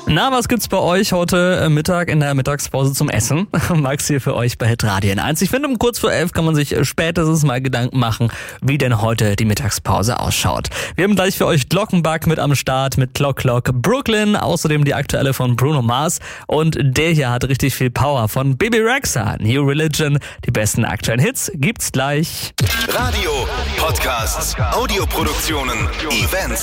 Na, was gibt's bei euch heute Mittag in der Mittagspause zum Essen? Max hier für euch bei Hitradio N1. Ich finde, um kurz vor 11 kann man sich spätestens mal Gedanken machen, wie denn heute die Mittagspause ausschaut. Wir haben gleich für euch Glockenbach mit am Start mit Clock Clock Brooklyn, außerdem die aktuelle von Bruno Mars und der hier hat richtig viel Power von Bebe Rexha, New Religion. Die besten aktuellen Hits gibt's gleich. Radio, Podcasts, Audioproduktionen, Events.